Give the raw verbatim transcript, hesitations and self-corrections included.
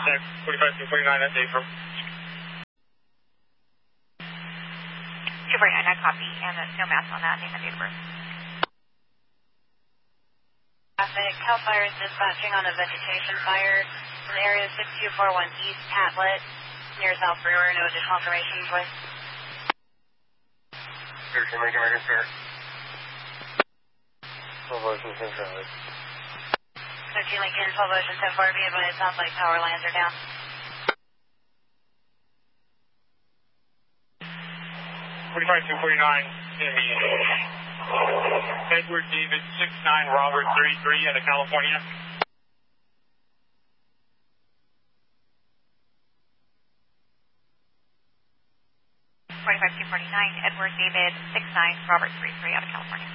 forty-five two forty-nine, that's April. two forty-nine, I copy, and there's no math on that, name and date of birth. Traffic, CAL FIRE is dispatching on a vegetation fire in area six two four one East Catlet, near South Brewer. No additional information, please. thirteen, make it sir. twelve Ocean ten traffic. thirteen Lincoln, twelve Ocean ten four, be advised, it sounds like power lines are down. forty-five two forty-nine, in the Edward David six nine Robert thirty-three out of California. forty-five two forty-nine, Edward David six nine Robert thirty-three out of California.